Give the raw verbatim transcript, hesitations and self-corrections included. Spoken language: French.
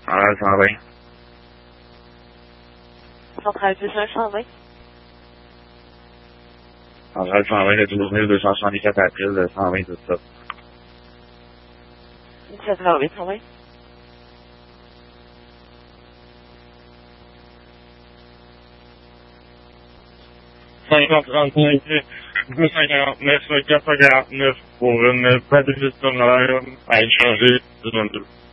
À cent vingt. Centrale deux cent vingt. Centrale cent vingt, le douze mille deux cent soixante-quatre avril, cent vingt, tout ça. dix-sept heures huit, cent vingt. cinq cent trente-cinq, deux cent quarante-neuf, quatre cent quarante-neuf pour une patte de gestion à échanger deux vingt-deux.